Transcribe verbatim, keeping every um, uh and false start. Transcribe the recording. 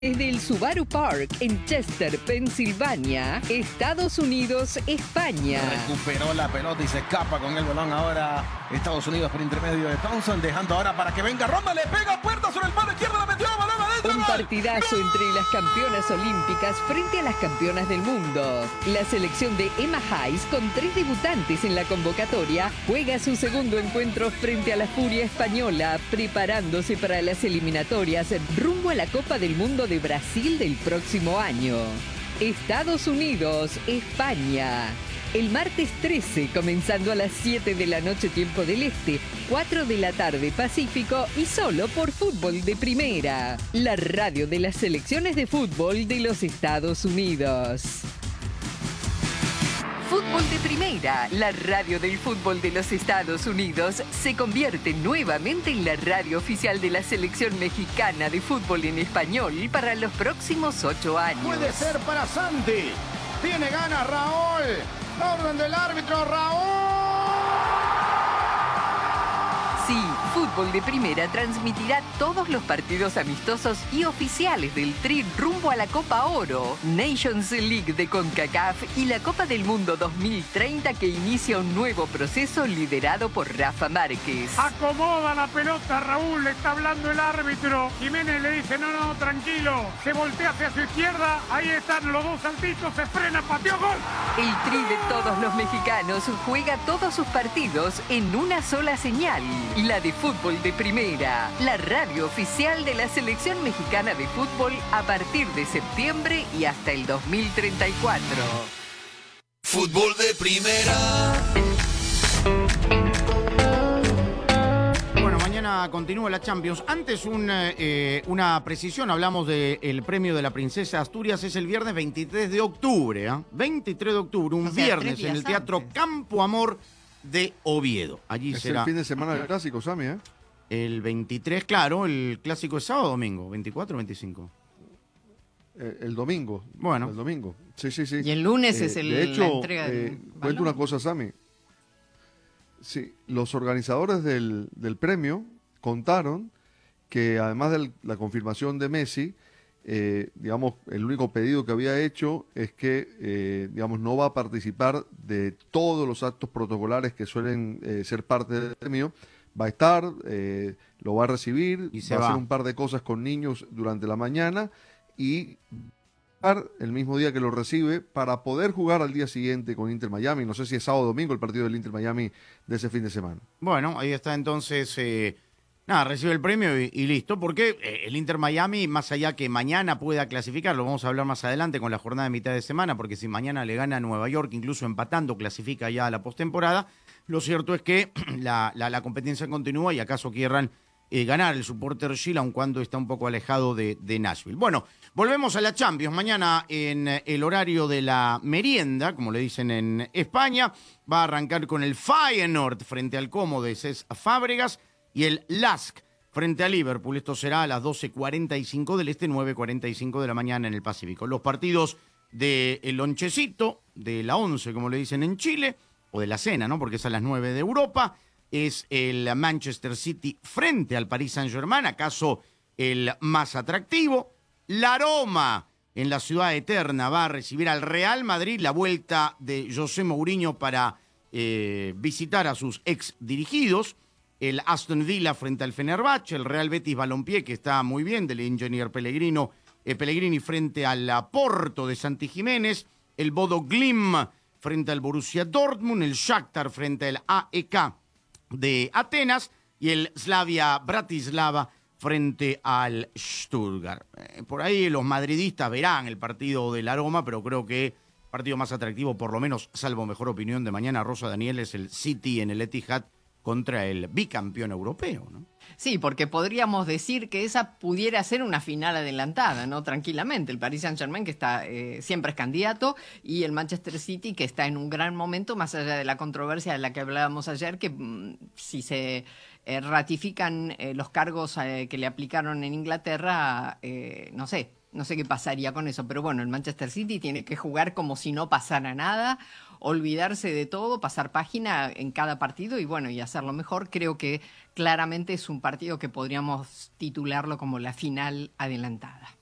Desde el Subaru Park en Chester, Pensilvania, Estados Unidos, España. Recuperó la pelota y se escapa con el balón ahora Estados Unidos por intermedio de Thompson, dejando ahora para que venga Ronda, le pega puerta sobre el palo izquierdo, la metió, balón adentro. Un partidazo entre las campeonas olímpicas frente a las campeonas del mundo. La selección de Emma Hayes, con tres debutantes en la convocatoria, juega su segundo encuentro frente a la Furia española, preparándose para las eliminatorias rumbo a la Copa del Mundo de Brasil del próximo año. Estados Unidos, España. El martes trece, comenzando a las siete de la noche tiempo del Este, cuatro de la tarde Pacífico y solo por Fútbol de Primera, la radio de las selecciones de fútbol de los Estados Unidos. Fútbol de Primera, la radio del fútbol de los Estados Unidos, se convierte nuevamente en la radio oficial de la selección mexicana de fútbol en español para los próximos ocho años. Puede ser para Santi. Tiene ganas Raúl. Orden del árbitro, Raúl. Sí, Fútbol de Primera transmitirá todos los partidos amistosos y oficiales del Tri rumbo a la Copa Oro, Nations League de CONCACAF y la Copa del Mundo dos mil treinta, que inicia un nuevo proceso liderado por Rafa Márquez. Acomoda la pelota, Raúl, le está hablando el árbitro. Jiménez le dice, no, no, tranquilo. Se voltea hacia su izquierda, ahí están los dos saltitos, se frena, pateó, gol. El Tri de todos los mexicanos juega todos sus partidos en una sola señal. La de Fútbol de Primera, la radio oficial de la selección mexicana de fútbol a partir de septiembre y hasta el dos mil treinta y cuatro. Fútbol de Primera. Bueno, mañana continúa la Champions. Antes un, eh, una precisión, hablamos del premio de la Princesa Asturias, es el viernes veintitrés de octubre, ¿eh? veintitrés de octubre, un O sea, viernes tres en el días Teatro antes. Campo Amor de Oviedo. Allí Es será el fin de semana del clásico, Sammy, ¿eh? el veintitrés, claro, el clásico es sábado o domingo, veinticuatro o veinticinco. Eh, El domingo. Bueno. El domingo. Sí, sí, sí. Y el lunes Eh, es el, de hecho, la entrega del eh, balón. cuento una cosa, Sammy. Sí, los organizadores del, del premio contaron que además de la confirmación de Messi, eh, digamos, el único pedido que había hecho es que, eh, digamos, no va a participar de todos los actos protocolares que suelen eh, ser parte del premio. Va a estar, eh, lo va a recibir, Y se va a va. hacer un par de cosas con niños durante la mañana y el mismo día que lo recibe para poder jugar al día siguiente con Inter Miami. No sé si es sábado o domingo el partido del Inter Miami de ese fin de semana. Bueno, ahí está entonces, eh, nada, recibe el premio y, y listo, porque eh, el Inter Miami, más allá que mañana pueda clasificar, lo vamos a hablar más adelante con la jornada de mitad de semana, porque si mañana le gana a Nueva York, incluso empatando, clasifica ya a la postemporada, lo cierto es que la, la, la competencia continúa y acaso quieran eh, ganar el Supporter Shield, aun cuando está un poco alejado de, de Nashville. Bueno, volvemos a la Champions. Mañana en el horario de la merienda, como le dicen en España, va a arrancar con el Feyenoord frente al Como de Cesc Fábregas y el Lask frente a Liverpool. Esto será a las doce cuarenta y cinco del Este, nueve cuarenta y cinco de la mañana en el Pacífico. Los partidos del lonchecito, de la once, como le dicen en Chile, o de la cena, ¿no? Porque es a las nueve de Europa, es el Manchester City frente al Paris Saint-Germain, acaso el más atractivo. La Roma, en la ciudad eterna, va a recibir al Real Madrid, la vuelta de José Mourinho para eh, visitar a sus ex dirigidos. El Aston Villa frente al Fenerbahce, el Real Betis Balompié, que está muy bien, del Ingenier Pellegrino, eh, Pellegrini frente al Porto de Santi Jiménez, el Bodo Glimt frente al Borussia Dortmund, el Shakhtar frente al A E K de Atenas y el Slavia Bratislava frente al Stuttgart. Eh, por ahí los madridistas verán el partido de la Roma, pero creo que el partido más atractivo, por lo menos, salvo mejor opinión de mañana, Rosa Daniel, es el City en el Etihad contra el bicampeón europeo, ¿no? Sí, porque podríamos decir que esa pudiera ser una final adelantada, ¿no? Tranquilamente. El Paris Saint-Germain, que está eh, siempre es candidato, y el Manchester City, que está en un gran momento, más allá de la controversia de la que hablábamos ayer, que mmm, si se eh, ratifican eh, los cargos eh, que le aplicaron en Inglaterra, eh, no sé, no sé qué pasaría con eso. Pero bueno, el Manchester City tiene que jugar como si no pasara nada, olvidarse de todo, pasar página en cada partido y bueno, y hacerlo mejor. Creo que claramente es un partido que podríamos titularlo como la final adelantada.